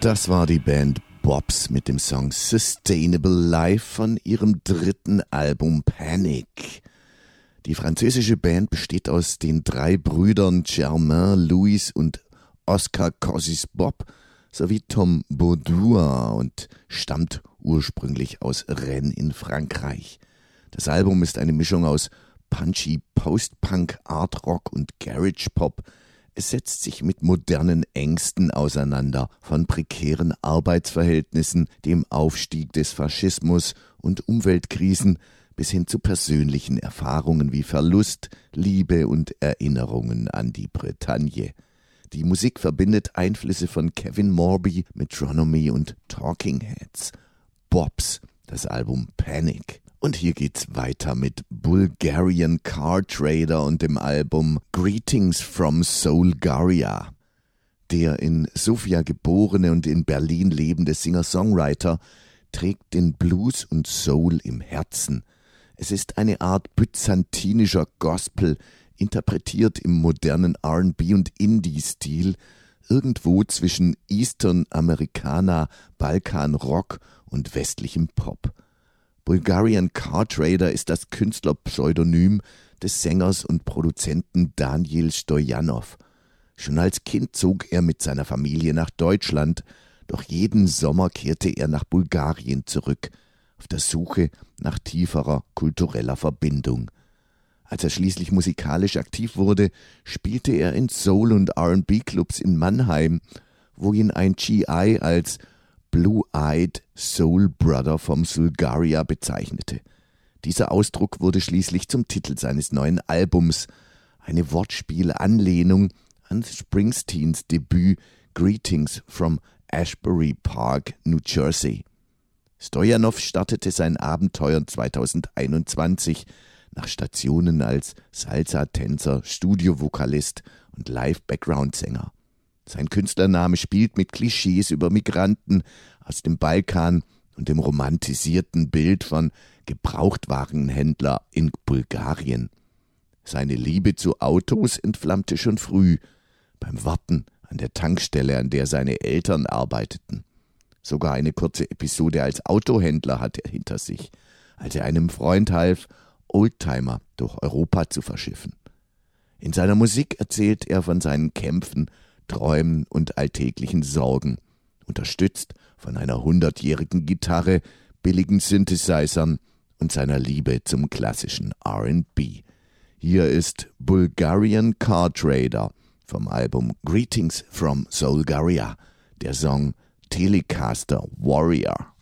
Das war die Band Bobs mit dem Song Sustainable Life von ihrem dritten Album Panic. Die französische Band besteht aus den 3 Brüdern Germain, Louis und Oscar Cossys Bob sowie Tom Baudoin und stammt ursprünglich aus Rennes in Frankreich. Das Album ist eine Mischung aus punchy Post-Punk, Art-Rock und Garage-Pop. Es setzt sich mit modernen Ängsten auseinander, von prekären Arbeitsverhältnissen, dem Aufstieg des Faschismus und Umweltkrisen bis hin zu persönlichen Erfahrungen wie Verlust, Liebe und Erinnerungen an die Bretagne. Die Musik verbindet Einflüsse von Kevin Morby, Metronomy und Talking Heads. Bobs, das Album Panic. Und hier geht's weiter mit Bulgarian Car Trader und dem Album Greetings from Soulgaria. Der in Sofia geborene und in Berlin lebende Singer-Songwriter trägt den Blues und Soul im Herzen. Es ist eine Art byzantinischer Gospel, interpretiert im modernen R&B und Indie-Stil, irgendwo zwischen Eastern Americana, Balkan Rock und westlichem Pop. Bulgarian Car Trader ist das Künstlerpseudonym des Sängers und Produzenten Daniel Stojanov. Schon als Kind zog er mit seiner Familie nach Deutschland, doch jeden Sommer kehrte er nach Bulgarien zurück, auf der Suche nach tieferer kultureller Verbindung. Als er schließlich musikalisch aktiv wurde, spielte er in Soul- und R&B-Clubs in Mannheim, wo ihn ein GI als Blue-Eyed Soul Brother vom Soulgaria bezeichnete. Dieser Ausdruck wurde schließlich zum Titel seines neuen Albums, eine Wortspielanlehnung an Springsteens Debüt Greetings from Ashbury Park, New Jersey. Stojanov startete sein Abenteuer 2021 nach Stationen als Salsa-Tänzer, Studiovokalist und Live-Background-Sänger. Sein Künstlername spielt mit Klischees über Migranten aus dem Balkan und dem romantisierten Bild von Gebrauchtwarenhändler in Bulgarien. Seine Liebe zu Autos entflammte schon früh, beim Warten an der Tankstelle, an der seine Eltern arbeiteten. Sogar eine kurze Episode als Autohändler hat er hinter sich, als er einem Freund half, Oldtimer durch Europa zu verschiffen. In seiner Musik erzählt er von seinen Kämpfen, Träumen und alltäglichen Sorgen, unterstützt von einer 100-jährigen Gitarre, billigen Synthesizern und seiner Liebe zum klassischen R&B. Hier ist Bulgarian Car Trader vom Album Greetings from Soulgaria, der Song Telecaster Warrior.